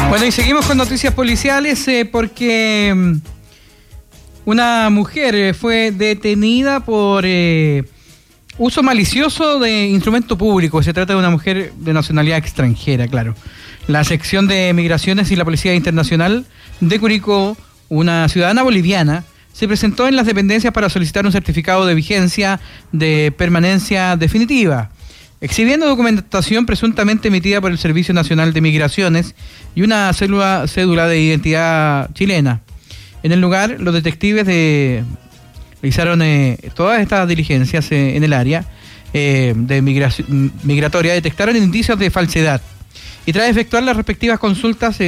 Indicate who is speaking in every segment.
Speaker 1: Bueno, y seguimos con noticias policiales porque una mujer fue detenida por uso malicioso de instrumento público. Se trata de una mujer de nacionalidad extranjera, claro. La sección de Migraciones y la Policía Internacional de Curicó, una ciudadana boliviana, se presentó en las dependencias para solicitar un certificado de vigencia de permanencia definitiva, exhibiendo documentación presuntamente emitida por el Servicio Nacional de Migraciones y una cédula de identidad chilena. En el lugar, los detectives realizaron todas estas diligencias en el área de migratoria, detectaron indicios de falsedad y tras efectuar las respectivas consultas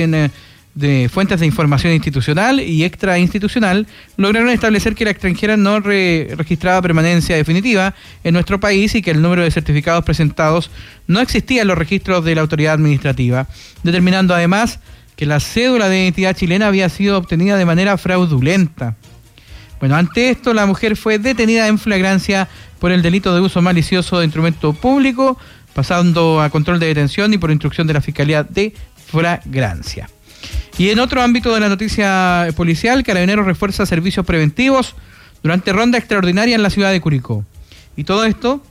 Speaker 1: de fuentes de información institucional y extrainstitucional, lograron establecer que la extranjera no registraba permanencia definitiva en nuestro país y que el número de certificados presentados no existía en los registros de la autoridad administrativa, determinando además que la cédula de identidad chilena había sido obtenida de manera fraudulenta. Bueno, ante esto, la mujer fue detenida en flagrancia por el delito de uso malicioso de instrumento público, pasando a control de detención y por instrucción de la Fiscalía de Flagrancia. Y en otro ámbito de la noticia policial, Carabineros refuerza servicios preventivos durante ronda extraordinaria en la ciudad de Curicó. Y todo esto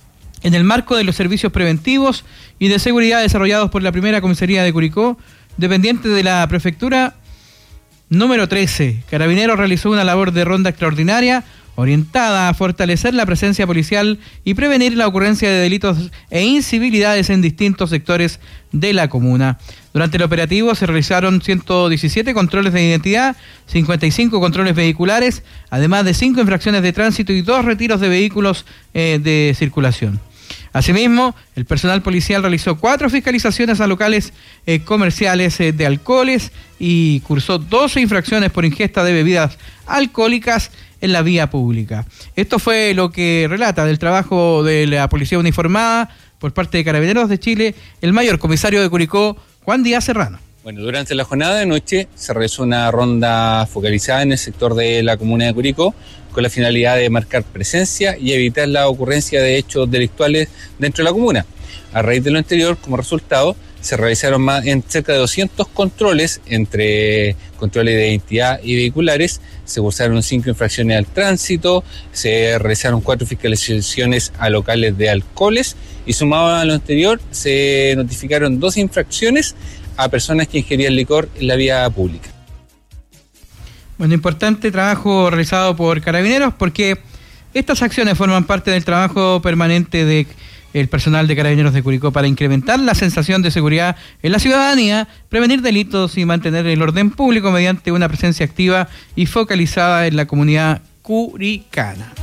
Speaker 1: en el marco de los servicios preventivos y de seguridad desarrollados por la primera comisaría de Curicó, dependiente de la prefectura número 13. Carabineros realizó una labor de ronda extraordinaria orientada a fortalecer la presencia policial y prevenir la ocurrencia de delitos e incivilidades en distintos sectores de la comuna. Durante el operativo se realizaron 117 controles de identidad, 55 controles vehiculares, además de 5 infracciones de tránsito y 2 retiros de vehículos de circulación. Asimismo, el personal policial realizó 4 fiscalizaciones a locales comerciales de alcoholes y cursó 12 infracciones por ingesta de bebidas alcohólicas en la vía pública. Esto fue lo que relata del trabajo de la Policía Uniformada por parte de Carabineros de Chile, el mayor comisario de Curicó, Juan Díaz Serrano.
Speaker 2: Bueno, durante la jornada de noche se realizó una ronda focalizada en el sector de la comuna de Curicó con la finalidad de marcar presencia y evitar la ocurrencia de hechos delictuales dentro de la comuna. A raíz de lo anterior, como resultado, se realizaron cerca de 200 controles, entre controles de identidad y vehiculares, se cursaron 5 infracciones al tránsito, se realizaron 4 fiscalizaciones a locales de alcoholes y sumado a lo anterior se notificaron 2 infracciones a personas que ingerían licor en la vía pública.
Speaker 1: Bueno, importante trabajo realizado por Carabineros porque estas acciones forman parte del trabajo permanente del personal de Carabineros de Curicó para incrementar la sensación de seguridad en la ciudadanía, prevenir delitos y mantener el orden público mediante una presencia activa y focalizada en la comunidad curicana.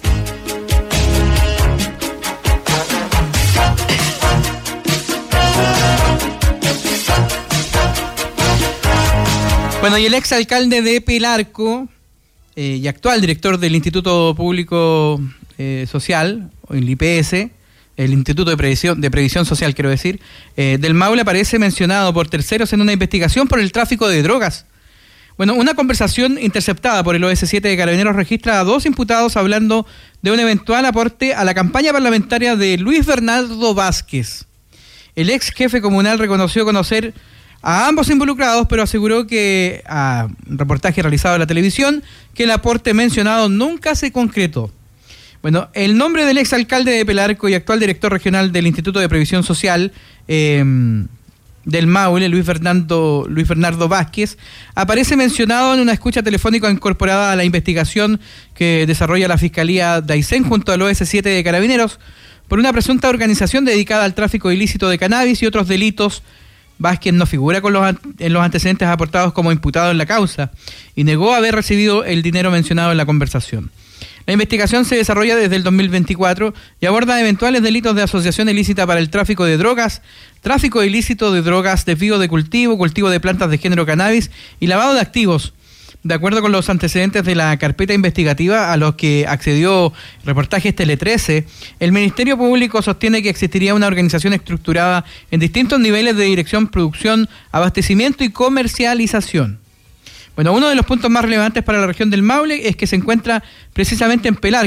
Speaker 1: Bueno, y el exalcalde de Pelarco y actual director del Instituto Público Social, o el IPS, el Instituto de Previsión Social, quiero decir, del Maule, aparece mencionado por terceros en una investigación por el tráfico de drogas. Bueno, una conversación interceptada por el OS7 de Carabineros registra a 2 imputados hablando de un eventual aporte a la campaña parlamentaria de Luis Bernardo Vázquez. El ex jefe comunal reconoció conocer a ambos involucrados, pero aseguró que, a un reportaje realizado en la televisión, que el aporte mencionado nunca se concretó. Bueno, el nombre del exalcalde de Pelarco y actual director regional del Instituto de Previsión Social del Maule, Luis Bernardo Vázquez, aparece mencionado en una escucha telefónica incorporada a la investigación que desarrolla la Fiscalía de Aysén junto al OS7 de Carabineros por una presunta organización dedicada al tráfico ilícito de cannabis y otros delitos. Vázquez no figura en los antecedentes aportados como imputado en la causa y negó haber recibido el dinero mencionado en la conversación. La investigación se desarrolla desde el 2024 y aborda eventuales delitos de asociación ilícita para el tráfico de drogas, tráfico ilícito de drogas, desvío de cultivo de plantas de género cannabis y lavado de activos. De acuerdo con los antecedentes de la carpeta investigativa a los que accedió Reportajes Tele 13, el Ministerio Público sostiene que existiría una organización estructurada en distintos niveles de dirección, producción, abastecimiento y comercialización. Bueno, uno de los puntos más relevantes para la región del Maule es que se encuentra precisamente en Pelarco.